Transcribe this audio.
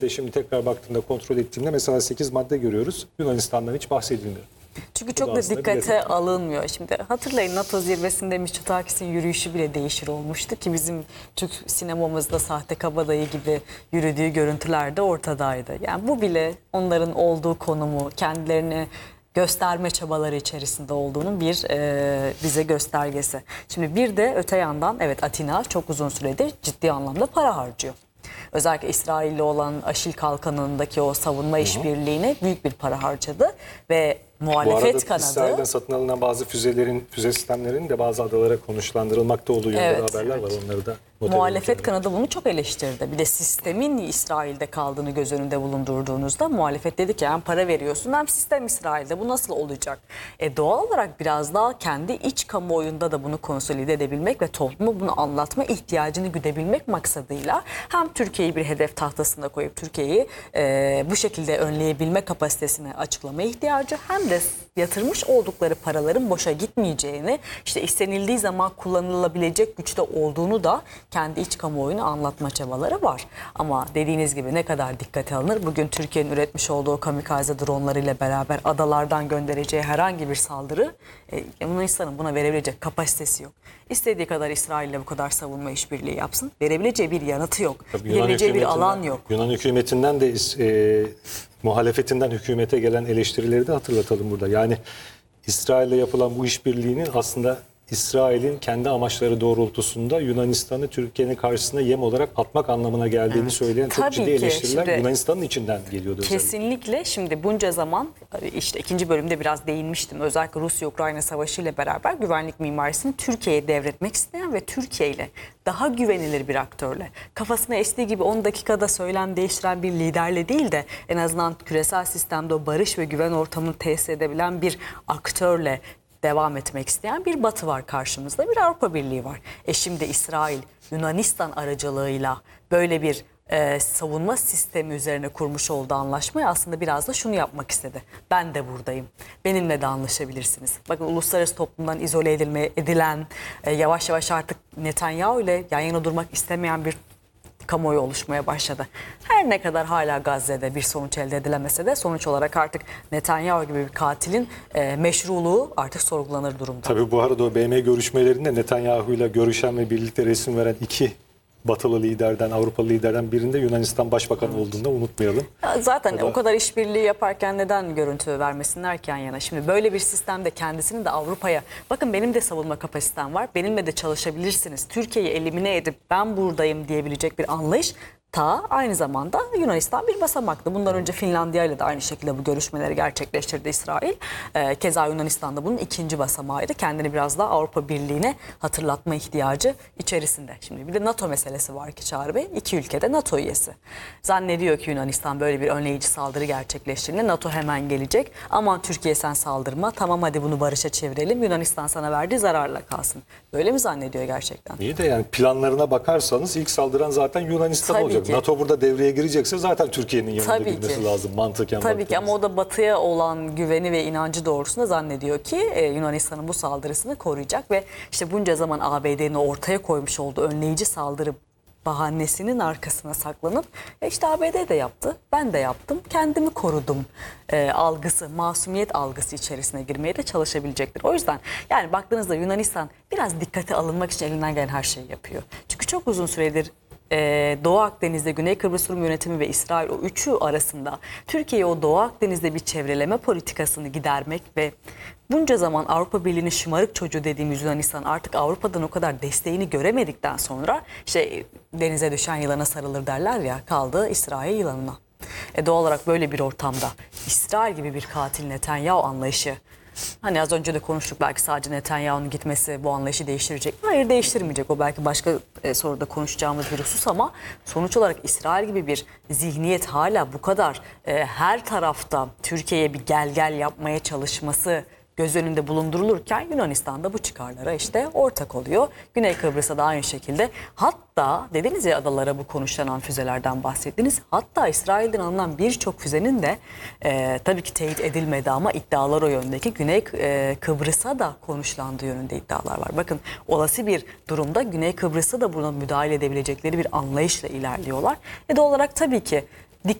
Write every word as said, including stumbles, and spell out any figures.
Şimdi tekrar baktığımda, kontrol ettiğimde mesela sekiz madde görüyoruz. Yunanistan'dan hiç bahsedilmiyor. Çünkü çok da dikkate alınmıyor. Şimdi hatırlayın, NATO zirvesinde Mitsotakis'in yürüyüşü bile değişir olmuştu ki bizim Türk sinemamızda sahte kabadayı gibi yürüdüğü görüntüler de ortadaydı. Yani bu bile onların olduğu konumu, kendilerini gösterme çabaları içerisinde olduğunun bir e, bize göstergesi. Şimdi bir de öte yandan evet, Atina çok uzun süredir ciddi anlamda para harcıyor. Özellikle İsrail'le olan Aşil Kalkanı'ndaki o savunma işbirliğine büyük bir para harcadı ve muhalefet Bu arada kanadı... İsrail'den satın alınan bazı füzelerin, füze sistemlerinin de bazı adalara konuşlandırılmakta olduğu yönde Evet, haberler evet. var. Onları da Muhalefet kanadı bunu çok eleştirdi. Bir de sistemin İsrail'de kaldığını göz önünde bulundurduğunuzda muhalefet dedi ki hem para veriyorsun hem sistem İsrail'de, bu nasıl olacak? E doğal olarak biraz daha kendi iç kamuoyunda da bunu konsolide edebilmek ve toplumu bunu anlatma ihtiyacını güdebilmek maksadıyla hem Türkiye'yi bir hedef tahtasında koyup Türkiye'yi e, bu şekilde önleyebilme kapasitesine açıklama ihtiyacı, hem de yatırmış oldukları paraların boşa gitmeyeceğini, işte istenildiği zaman kullanılabilecek güçte olduğunu da kendi iç kamuoyuna anlatma çabaları var. Ama dediğiniz gibi ne kadar dikkate alınır? Bugün Türkiye'nin üretmiş olduğu kamikaze dronlarıyla beraber adalardan göndereceği herhangi bir saldırı, e, Yunanistan'ın buna verebilecek kapasitesi yok. İstediği kadar İsrail'le bu kadar savunma işbirliği yapsın, verebileceği bir yanıtı yok. Verebileceği bir alan yok. Yunan hükümetinden de e, muhalefetinden hükümete gelen eleştirileri de hatırlatalım burada. Yani İsrail'le yapılan bu işbirliğinin aslında İsrail'in kendi amaçları doğrultusunda Yunanistan'ı Türkiye'nin karşısına yem olarak atmak anlamına geldiğini evet. söyleyen çok Tabii ciddi ki. eleştiriler Şimdi, Yunanistan'ın içinden geliyordu. Kesinlikle. Özellikle. Şimdi bunca zaman, işte ikinci bölümde biraz değinmiştim. Özellikle Rusya-Ukrayna savaşı ile beraber güvenlik mimarisini Türkiye'ye devretmek isteyen ve Türkiye ile daha güvenilir bir aktörle, kafasına estiği gibi on dakikada söylem değiştiren bir liderle değil de en azından küresel sistemde o barış ve güven ortamını tesis edebilen bir aktörle devam etmek isteyen bir Batı var karşımızda, bir Avrupa Birliği var. E şimdi İsrail, Yunanistan aracılığıyla böyle bir e, savunma sistemi üzerine kurmuş olduğu anlaşmayı aslında biraz da şunu yapmak istedi. Ben de buradayım, benimle de anlaşabilirsiniz. Bakın, uluslararası toplumdan izole edilme, edilen, e, yavaş yavaş artık Netanyahu ile yan yana durmak istemeyen bir kamuoyu oluşmaya başladı. Her ne kadar hala Gazze'de bir sonuç elde edilemese de sonuç olarak artık Netanyahu gibi bir katilin e, meşruluğu artık sorgulanır durumda. Tabii bu arada o B M görüşmelerinde Netanyahu ile görüşen ve birlikte resim veren iki Batılı liderden, Avrupalı liderden birinde Yunanistan Başbakanı evet. olduğunu da unutmayalım. Ya zaten o, da... o kadar işbirliği yaparken neden görüntü vermesinler ki yan yana? Şimdi böyle bir sistemde kendisini de Avrupa'ya, bakın benim de savunma kapasitem var, benimle de çalışabilirsiniz, Türkiye'yi elimine edip ben buradayım diyebilecek bir anlayış ta aynı zamanda Yunanistan bir basamaklı. Bundan önce Finlandiya ile de aynı şekilde bu görüşmeleri gerçekleştirdi İsrail. Ee, keza Yunanistan'da bunun ikinci basamağıydı. Kendini biraz daha Avrupa Birliği'ne hatırlatma ihtiyacı içerisinde. Şimdi bir de NATO meselesi var ki Çağrı Bey. İki ülkede NATO üyesi. Zannediyor ki Yunanistan böyle bir önleyici saldırı gerçekleştiğinde NATO hemen gelecek. Aman Türkiye sen saldırma. Tamam hadi bunu barışa çevirelim. Yunanistan sana verdiği zararla kalsın. Böyle mi zannediyor gerçekten? İyi de yani planlarına bakarsanız ilk saldıran zaten Yunanistan Tabii olacak. Ki. NATO burada devreye girecekse zaten Türkiye'nin yanında Tabii bilmesi ki. lazım mantıken. Tabii ki, ama o da Batı'ya olan güveni ve inancı doğrusunda zannediyor ki e, Yunanistan'ın bu saldırısını koruyacak ve işte bunca zaman A B D'nin ortaya koymuş olduğu önleyici saldırı bahanesinin arkasına saklanıp e işte A B D de yaptı, ben de yaptım, kendimi korudum e, algısı, masumiyet algısı içerisine girmeye de çalışabilecektir. O yüzden yani baktığınızda Yunanistan biraz dikkate alınmak için elinden gelen her şeyi yapıyor. Çünkü çok uzun süredir Ee, Doğu Akdeniz'de Güney Kıbrıs Rum Yönetimi ve İsrail, o üçü arasında Türkiye o Doğu Akdeniz'de bir çevreleme politikasını gidermek ve bunca zaman Avrupa Birliği'nin şımarık çocuğu dediğimiz Yunanistan artık Avrupa'dan o kadar desteğini göremedikten sonra işte denize düşen yılana sarılır derler ya, kaldı İsrail yılanına. E doğal olarak böyle bir ortamda İsrail gibi bir katil Netanyahu anlayışı, hani az önce de konuştuk, belki sadece Netanyahu'nun gitmesi bu anlayışı değiştirecek. Hayır, değiştirmeyecek. O belki başka e, soruda konuşacağımız bir husus, ama sonuç olarak İsrail gibi bir zihniyet hala bu kadar e, her tarafta Türkiye'ye bir gel gel yapmaya çalışması göz önünde bulundurulurken Yunanistan'da bu çıkarlara işte ortak oluyor. Güney Kıbrıs'a da aynı şekilde. Hatta dediniz ya, adalara bu konuşlanan füzelerden bahsettiniz. Hatta İsrail'den alınan birçok füzenin de e, tabii ki teyit edilmedi ama iddialar o yöndeki, Güney e, Kıbrıs'a da konuşlandığı yönünde iddialar var. Bakın, olası bir durumda Güney Kıbrıs'a da buna müdahale edebilecekleri bir anlayışla ilerliyorlar. E doğal olarak tabii ki